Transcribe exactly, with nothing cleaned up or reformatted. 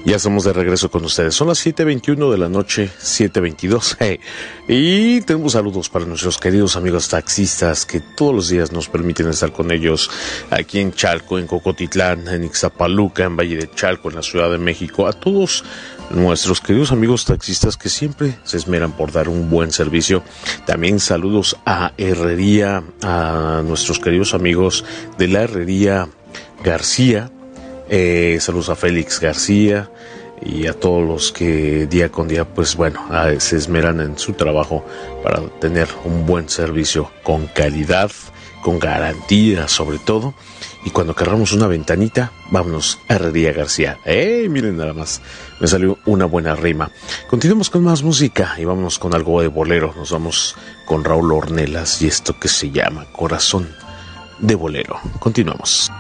Ya estamos de regreso con ustedes. Son las siete veintiuno de la noche, siete veintidós. Hey. Y tenemos saludos para nuestros queridos amigos taxistas que todos los días nos permiten estar con ellos aquí en Chalco, en Cocotitlán, en Ixtapaluca, en Valle de Chalco, en la Ciudad de México. A todos nuestros queridos amigos taxistas que siempre se esmeran por dar un buen servicio. También saludos a Herrería, a nuestros queridos amigos de la Herrería García. Eh, saludos a Félix García y a todos los que día con día, pues bueno, se esmeran en su trabajo para tener un buen servicio con calidad, con garantía sobre todo. Y cuando querramos una ventanita, vámonos a Herrería García. ¡Eh! Miren nada más, me salió una buena rima. Continuemos con más música y vámonos con algo de bolero. Nos vamos con Raúl Ornelas y esto que se llama Corazón de Bolero. Continuamos.